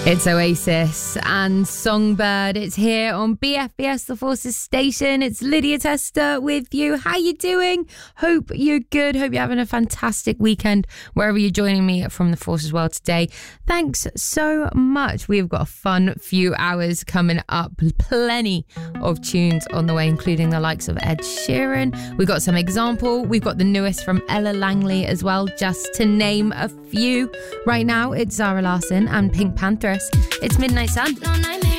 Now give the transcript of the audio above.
It's Oasis and Songbird. It's here on BFBS The Forces station. It's Lydia Tester with you. How you doing? Hope you're good. Hope you're having a fantastic weekend wherever you're joining me from The Forces world today. Thanks so much. We've got a fun few hours coming up. Plenty of tunes on the way, including the likes of Ed Sheeran. We've got some example. We've got the newest from Ella Langley as well, just to name a few. Right now, it's Zara Larsson and Pink Pantheress. It's Midnight Sun. No nightmare.